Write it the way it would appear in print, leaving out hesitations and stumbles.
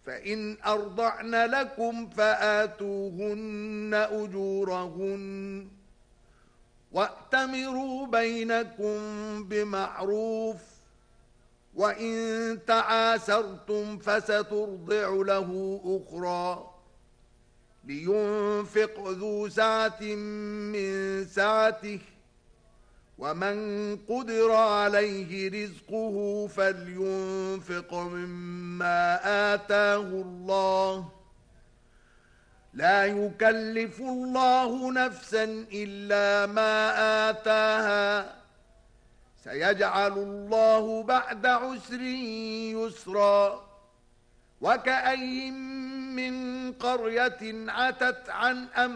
فإن أرضعن لكم فآتوهن أجورهن وأتمروا بينكم بمعروف وإن تعاسرتم فسترضع له أخرى لينفق ذو سعة من سعته ومن قدر عليه رزقه فلينفق مما آتاه الله لا يكلف الله نفسا إلا ما آتاها سيجعل الله بعد عسر يسرا وكأي من قرية عتت عن أمر